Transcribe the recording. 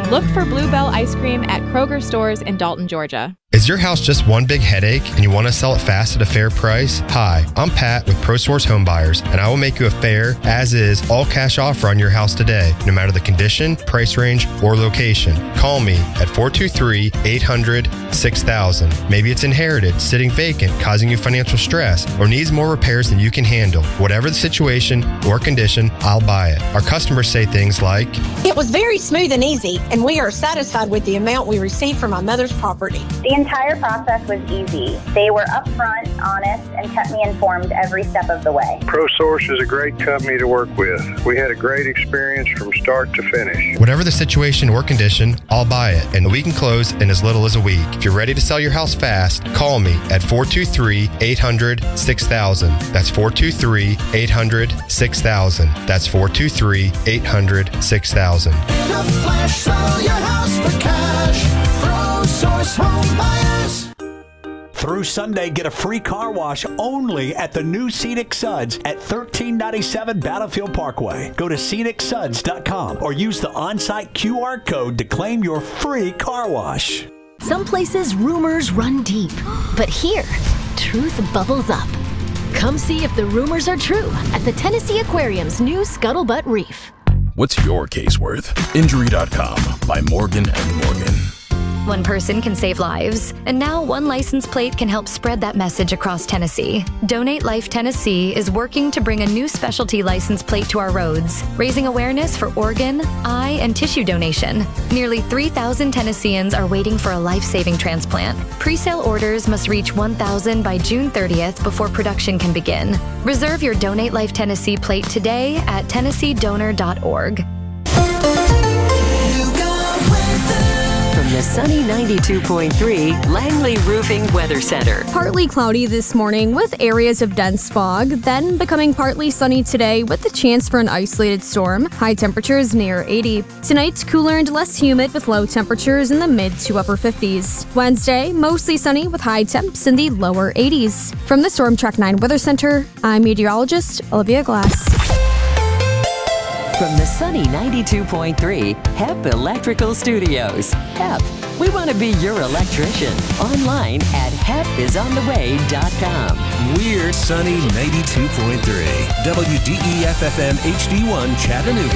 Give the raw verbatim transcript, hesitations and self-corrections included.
Look for Bluebell ice cream at Kroger stores in Dalton, Georgia. Is your house just one big headache and you want to sell it fast at a fair price? Hi, I'm Pat with ProSource Home Buyers, and I will make you a fair, as-is, all-cash offer on your house today, no matter the condition, price range, or location. Call me at four two three, eight hundred, six thousand. Maybe it's inherited, sitting vacant, causing you financial stress, or needs more repairs than you can handle. Whatever the situation or condition, I'll buy it. Our customers say things like, "It was very smooth and easy, and we are satisfied with the amount we received from my mother's property." The entire process was easy. They were upfront, honest, and kept me informed every step of the way. ProSource is a great company to work with. We had a great experience from start to finish. Whatever the situation or condition, I'll buy it, and we can close in as little as a week. If you're ready to sell your house fast, call me at four two three, eight hundred, six thousand. That's four two three, eight hundred, six thousand. That's four two three, eight hundred, six thousand. In a flash, sell your house for cash. ProSource Home Buyers. Through Sunday, get a free car wash only at the new Scenic Suds at thirteen ninety-seven Battlefield Parkway. Go to scenic suds dot com or use the on-site Q R code to claim your free car wash. Some places rumors run deep, but here, truth bubbles up. Come see if the rumors are true at the Tennessee Aquarium's new Scuttlebutt Reef. What's your case worth? Injury dot com by Morgan and Morgan. One person can save lives, and now one license plate can help spread that message across Tennessee. Donate Life Tennessee is working to bring a new specialty license plate to our roads, raising awareness for organ, eye, and tissue donation. Nearly three thousand Tennesseans are waiting for a life-saving transplant. Pre-sale orders must reach one thousand by June thirtieth before production can begin. Reserve your Donate Life Tennessee plate today at tennessee donor dot org. From the sunny ninety-two point three Langley Roofing Weather Center. Partly cloudy this morning with areas of dense fog, then becoming partly sunny today with the chance for an isolated storm. High temperatures near eighty. Tonight, cooler and less humid with low temperatures in the mid to upper fifties. Wednesday, mostly sunny with high temps in the lower eighties. From the Storm Track nine Weather Center, I'm meteorologist Olivia Glass. From the sunny ninety-two point three H E P Electrical Studios. H E P, we want to be your electrician. Online at H E P is on the way dot com. We're sunny ninety-two point three W D E F F M H D one Chattanooga.